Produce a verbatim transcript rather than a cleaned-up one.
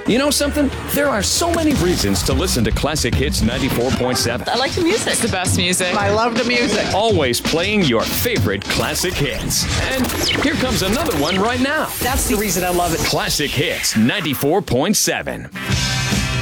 You know something? There are so many reasons to listen to Classic Hits ninety-four point seven. I like the music. It's the best music. I love the music. Always playing your favorite classic hits. And here comes another one right now. That's the reason I love it. Classic Hits ninety-four point seven.